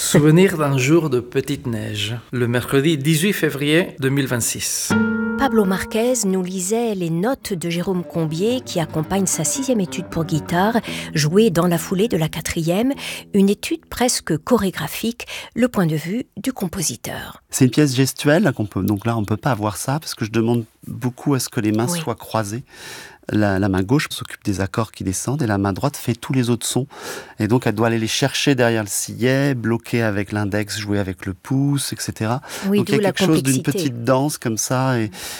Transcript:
Souvenir d'un jour de petite neige, le mercredi 18 février 2026. Pablo Marquez nous lisait les notes de Jérôme Combier qui accompagne sa 6e étude pour guitare, jouée dans la foulée de la 4e, une étude presque chorégraphique, le point de vue du compositeur. C'est une pièce gestuelle, donc là on ne peut pas avoir ça, parce que je demande beaucoup à ce que les mains soient croisées. La main gauche s'occupe des accords qui descendent et la main droite fait tous les autres sons. Et donc, elle doit aller les chercher derrière le sillet, bloquer avec l'index, jouer avec le pouce, etc. Oui, donc, il y a quelque chose d'une complexité. petite danse comme ça.